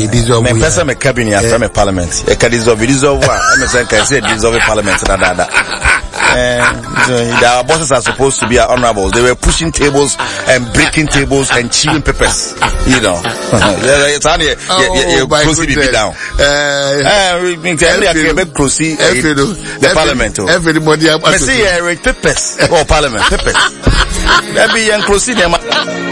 dissolve. Me pesa me cabinet after me parliament. E ka dissolve Emerson can say dissolve parliament that. The bosses are supposed to be honorable. They were pushing tables and breaking tables and chewing papers. You know. It's only closely be down. The parliament. Everybody papers or parliament papers. That be closely